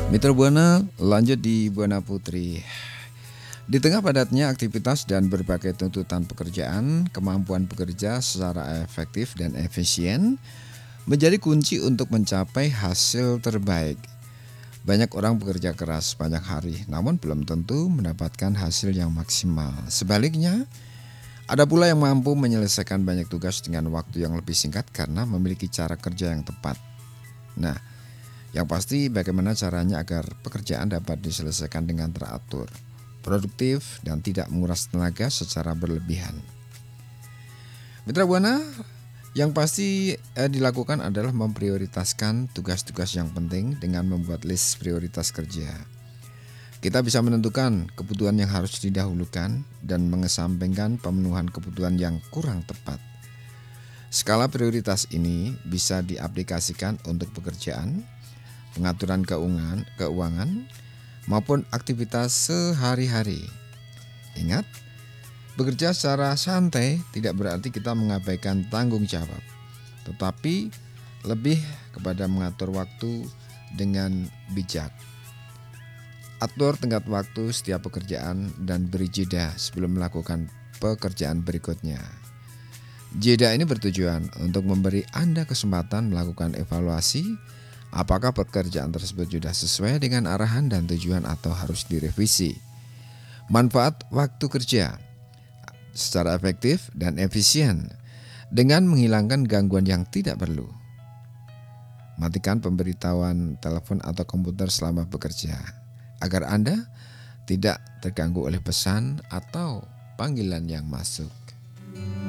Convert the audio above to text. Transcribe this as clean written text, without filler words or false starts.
Mitra Buana lanjut di Buana Putri. Di tengah padatnya aktivitas dan berbagai tuntutan pekerjaan, kemampuan bekerja secara efektif dan efisien menjadi kunci untuk mencapai hasil terbaik. Banyak orang bekerja keras banyak hari, namun belum tentu mendapatkan hasil yang maksimal. Sebaliknya, ada pula yang mampu menyelesaikan banyak tugas dengan waktu yang lebih singkat karena memiliki cara kerja yang tepat. Nah, yang pasti bagaimana caranya agar pekerjaan dapat diselesaikan dengan teratur, produktif, dan tidak menguras tenaga secara berlebihan. Mitra Buana, yang pasti dilakukan adalah memprioritaskan tugas-tugas yang penting dengan membuat list prioritas kerja. Kita bisa menentukan kebutuhan yang harus didahulukan dan mengesampingkan pemenuhan kebutuhan yang kurang tepat. Skala prioritas ini bisa diaplikasikan untuk pekerjaan, pengaturan keuangan, maupun aktivitas sehari-hari. Ingat, bekerja secara santai tidak berarti kita mengabaikan tanggung jawab, tetapi lebih kepada mengatur waktu dengan bijak. Atur tenggat waktu setiap pekerjaan dan beri jeda sebelum melakukan pekerjaan berikutnya. Jeda ini bertujuan untuk memberi Anda kesempatan melakukan evaluasi apakah pekerjaan tersebut sudah sesuai dengan arahan dan tujuan atau harus direvisi. Manfaat waktu kerja secara efektif dan efisien dengan menghilangkan gangguan yang tidak perlu. Matikan pemberitahuan telepon atau komputer selama bekerja agar Anda tidak terganggu oleh pesan atau panggilan yang masuk.